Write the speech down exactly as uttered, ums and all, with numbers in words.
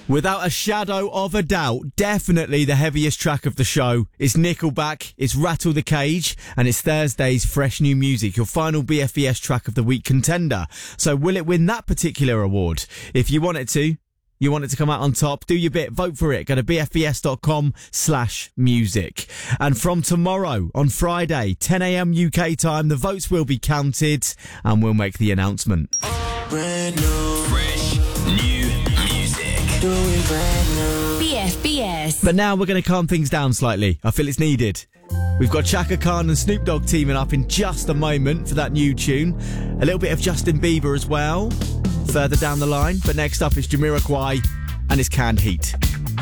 Without a shadow of a doubt, definitely the heaviest track of the show is Nickelback, it's Rattle the Cage, and it's Thursday's Fresh New Music, your final B F B S track of the week contender. So will it win that particular award? If you want it to, you want it to come out on top, do your bit, vote for it. Go to bfbs.com slash music. And from tomorrow, on Friday, ten a.m. U K time, the votes will be counted and we'll make the announcement. Brand new. Fresh new music. Do it brand new. B F B S. But now we're going to calm things down slightly. I feel it's needed. We've got Chaka Khan and Snoop Dogg teaming up in just a moment for that new tune. A little bit of Justin Bieber as well, further down the line. But next up is Jamiroquai and his Canned Heat.